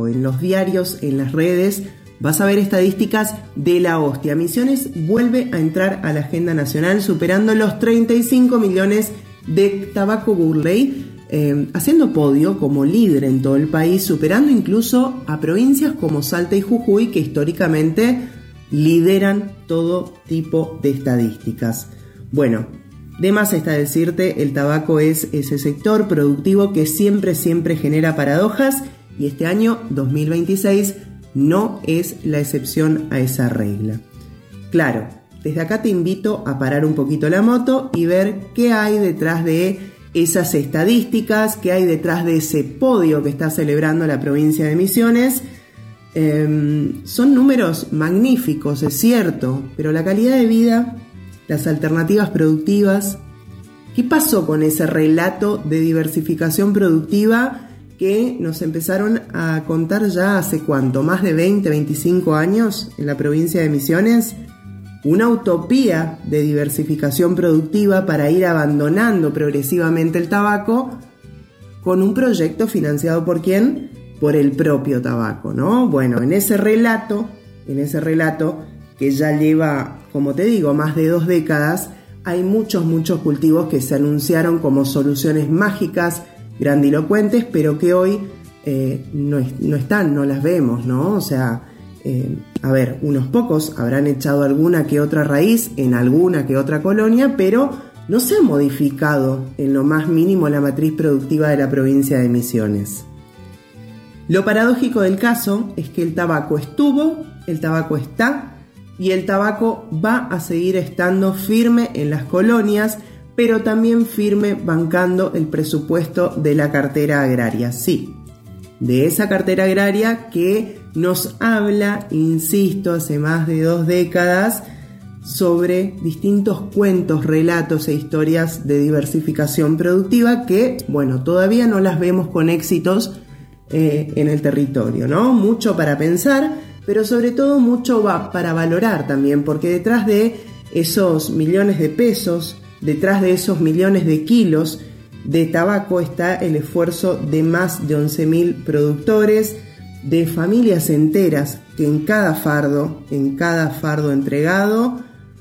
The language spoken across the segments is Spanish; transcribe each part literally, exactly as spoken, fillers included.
tabaco. En los diarios, en las redes, vas a ver estadísticas de la hostia. Misiones vuelve a entrar a la agenda nacional superando los treinta y cinco millones de tabaco burley, eh, haciendo podio como líder en todo el país, superando incluso a provincias como Salta y Jujuy, que históricamente lideran todo tipo de estadísticas. Bueno, de más está decirte, el tabaco es ese sector productivo que siempre, siempre genera paradojas, y este año dos mil veintiséis no es la excepción a esa regla. Claro, desde acá te invito a parar un poquito la moto y ver qué hay detrás de esas estadísticas, qué hay detrás de ese podio que está celebrando la provincia de Misiones. Eh, son números magníficos, es cierto, pero la calidad de vida, las alternativas productivas, ¿qué pasó con ese relato de diversificación productiva que nos empezaron a contar ya hace cuánto, más de veinte, veinticinco años en la provincia de Misiones? Una utopía de diversificación productiva para ir abandonando progresivamente el tabaco, con un proyecto financiado ¿por quién? Por el propio tabaco, ¿no? Bueno, en ese relato, en ese relato que ya lleva, como te digo, más de dos décadas, hay muchos, muchos cultivos que se anunciaron como soluciones mágicas, grandilocuentes, pero que hoy eh, no, es, no están, no las vemos, ¿no? O sea, eh, a ver, unos pocos habrán echado alguna que otra raíz en alguna que otra colonia, pero no se ha modificado en lo más mínimo la matriz productiva de la provincia de Misiones. Lo paradójico del caso es que el tabaco estuvo, el tabaco está y el tabaco va a seguir estando firme en las colonias, pero también firme bancando el presupuesto de la cartera agraria. Sí, de esa cartera agraria que nos habla, insisto, hace más de dos décadas sobre distintos cuentos, relatos e historias de diversificación productiva que, bueno, todavía no las vemos con éxitos eh, en el territorio, ¿no? Mucho para pensar, pero sobre todo mucho va para valorar también, porque detrás de esos millones de pesos, detrás de esos millones de kilos de tabaco está el esfuerzo de más de once mil productores, de familias enteras que en cada fardo, en cada fardo entregado,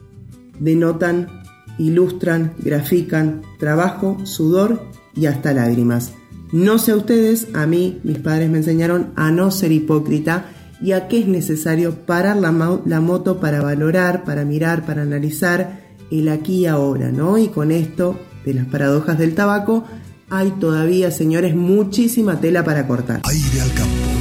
denotan, ilustran, grafican trabajo, sudor y hasta lágrimas. No sé a ustedes, a mí mis padres me enseñaron a no ser hipócrita y a que es necesario parar la, ma- la moto para valorar, para mirar, para analizar el aquí y ahora, ¿no? Y con esto de las paradojas del tabaco hay todavía, señores, muchísima tela para cortar. Aire al campo.